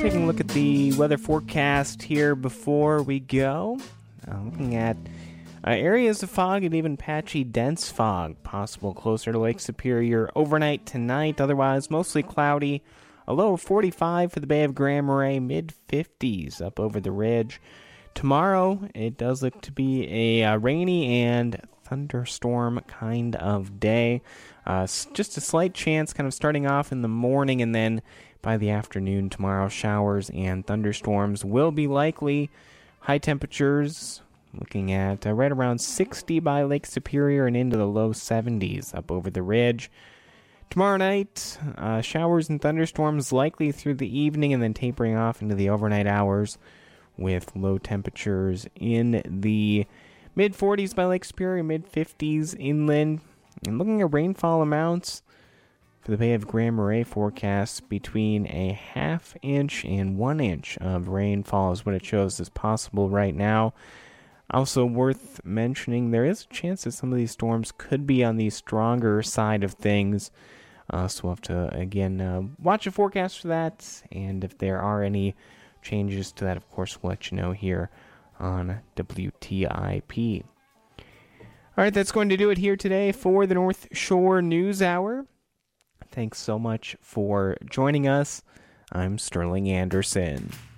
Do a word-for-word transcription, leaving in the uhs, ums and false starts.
Taking a look at the weather forecast here before we go. Uh, looking at uh, areas of fog and even patchy dense fog possible closer to Lake Superior overnight tonight. Otherwise, mostly cloudy. A low of forty-five for the Bay of Grand Marais, mid fifties up over the ridge. Tomorrow, it does look to be a uh, rainy and thunderstorm kind of day. Uh, just a slight chance kind of starting off in the morning, and then by the afternoon tomorrow, showers and thunderstorms will be likely. High temperatures looking at uh, right around sixty by Lake Superior and into the low seventies up over the ridge. Tomorrow night, uh, showers and thunderstorms likely through the evening and then tapering off into the overnight hours with low temperatures in the mid forties by Lake Superior, mid fifties inland. And looking at rainfall amounts for the Bay of Grand Marais forecast, between a half inch and one inch of rainfall is what it shows as possible right now. Also worth mentioning, there is a chance that some of these storms could be on the stronger side of things. Uh, so we'll have to, again, uh, watch the forecast for that. And if there are any changes to that, of course, we'll let you know here on W T I P. All right, that's going to do it here today for the North Shore News Hour. Thanks so much for joining us. I'm Sterling Anderson.